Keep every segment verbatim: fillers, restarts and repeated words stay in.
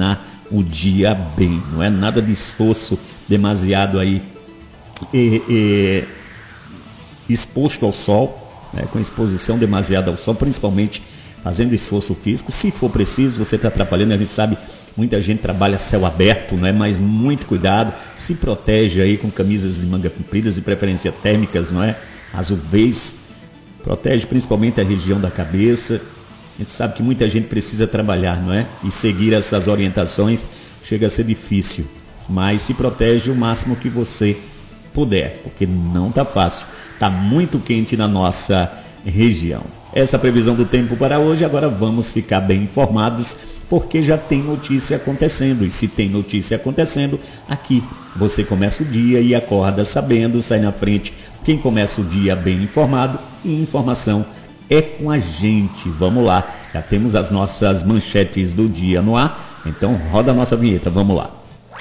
terminar o dia bem. Não é nada de esforço demasiado aí e, e, exposto ao sol, né, com exposição demasiada ao sol, principalmente fazendo esforço físico. Se for preciso, você está atrapalhando, a gente sabe, muita gente trabalha céu aberto, não é? Mas muito cuidado, se protege aí com camisas de manga compridas, de preferência térmicas, não é? As U Vs, protege principalmente a região da cabeça. A gente sabe que muita gente precisa trabalhar, não é? E seguir essas orientações chega a ser difícil, mas se protege o máximo que você puder, porque não está fácil, está muito quente na nossa região. Essa é a previsão do tempo para hoje. Agora vamos ficar bem informados, porque já tem notícia acontecendo. E se tem notícia acontecendo, aqui você começa o dia e acorda sabendo, sai na frente. Quem começa o dia bem informado, e informação é com a gente. Vamos lá, já temos as nossas manchetes do dia no ar, então roda a nossa vinheta, vamos lá.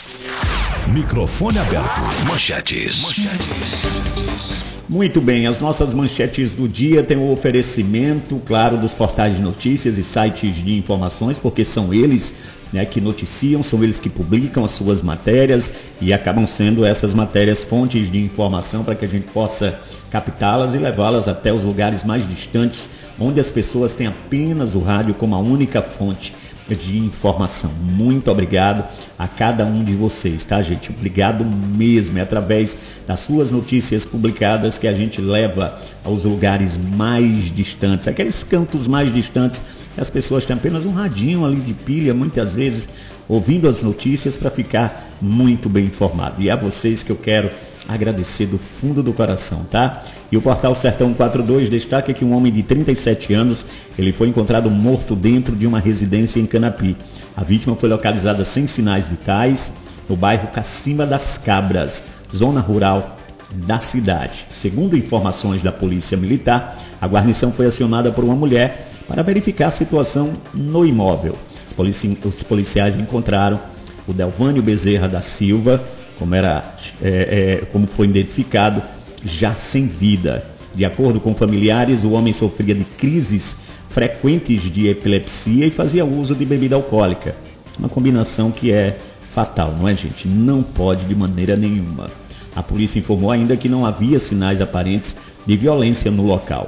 Microfone aberto. Manchetes. Manchetes. Muito bem, as nossas manchetes do dia têm o oferecimento, claro, dos portais de notícias e sites de informações, porque são eles, né, que noticiam, são eles que publicam as suas matérias e acabam sendo essas matérias fontes de informação para que a gente possa captá-las e levá-las até os lugares mais distantes, onde as pessoas têm apenas o rádio como a única fonte de informação. Muito obrigado a cada um de vocês, tá, gente? Obrigado mesmo. É através das suas notícias publicadas que a gente leva aos lugares mais distantes, aqueles cantos mais distantes que as pessoas têm apenas um radinho ali de pilha, muitas vezes ouvindo as notícias para ficar muito bem informado. E a vocês que eu quero agradecer do fundo do coração, tá? E o portal Sertão quarenta e dois destaca que um homem de trinta e sete anos, ele foi encontrado morto dentro de uma residência em Canapi. A vítima foi localizada sem sinais vitais no bairro Cacimba das Cabras, zona rural da cidade. Segundo informações da Polícia Militar, a guarnição foi acionada por uma mulher para verificar a situação no imóvel. Os, polici- os policiais encontraram o Delvânio Bezerra da Silva, como, era, é, é, como foi identificado, já sem vida. De acordo com familiares, o homem sofria de crises frequentes de epilepsia e fazia uso de bebida alcoólica. Uma combinação que é fatal, não é, gente? Não pode de maneira nenhuma. A polícia informou ainda que não havia sinais aparentes de violência no local.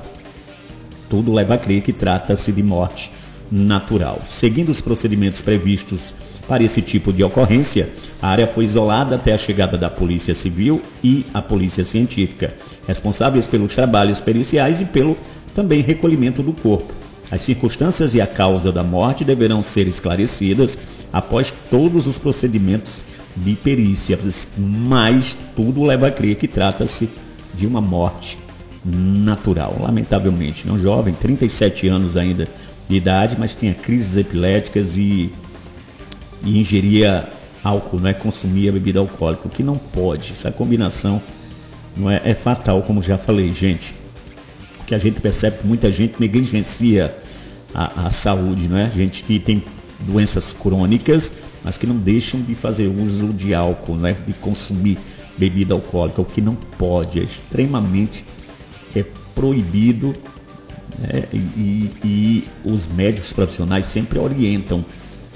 Tudo leva a crer que trata-se de morte natural. Seguindo os procedimentos previstos para esse tipo de ocorrência, a área foi isolada até a chegada da Polícia Civil e a Polícia Científica, responsáveis pelos trabalhos periciais e pelo também recolhimento do corpo. As circunstâncias e a causa da morte deverão ser esclarecidas após todos os procedimentos de perícia, mas tudo leva a crer que trata-se de uma morte natural. Lamentavelmente, não jovem, trinta e sete anos ainda de idade, mas tinha crises epiléticas e e ingeria álcool, não é? Consumia bebida alcoólica, o que não pode. Essa combinação não é, é fatal, como já falei, gente. Porque a gente percebe que muita gente negligencia a, a saúde, não é? Gente que tem doenças crônicas, mas que não deixam de fazer uso de álcool, não é? De consumir bebida alcoólica, o que não pode, é extremamente é proibido, né? e, e, e os médicos profissionais sempre orientam,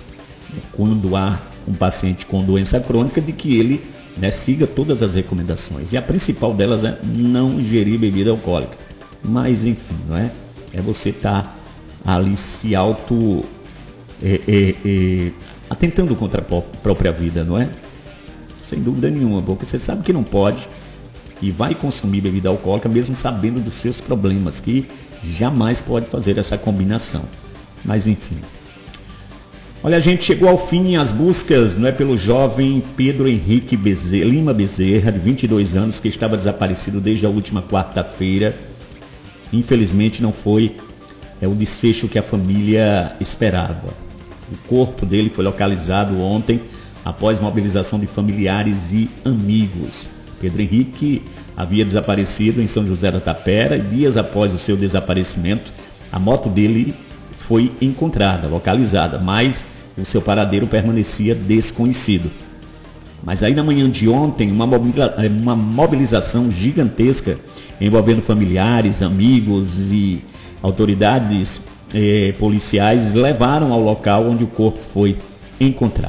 quando há um paciente com doença crônica, de que ele, né, siga todas as recomendações. E a principal delas é não ingerir bebida alcoólica. Mas, enfim, não é? É você estar tá ali se auto é, é, é, atentando contra a própria vida, não é? Sem dúvida nenhuma, porque você sabe que não pode e vai consumir bebida alcoólica mesmo sabendo dos seus problemas, que jamais pode fazer essa combinação. Mas, enfim. Olha, a gente chegou ao fim as buscas, não é, pelo jovem Pedro Henrique Bezerra, Lima Bezerra, de vinte e dois anos, que estava desaparecido desde a última quarta-feira. Infelizmente não foi é, o desfecho que a família esperava. O corpo dele foi localizado ontem, após mobilização de familiares e amigos. Pedro Henrique havia desaparecido em São José da Tapera e dias após o seu desaparecimento, a moto dele foi encontrada, localizada, mas o seu paradeiro permanecia desconhecido. Mas aí na manhã de ontem, uma, mobila, uma mobilização gigantesca envolvendo familiares, amigos e autoridades eh, policiais levaram ao local onde o corpo foi encontrado.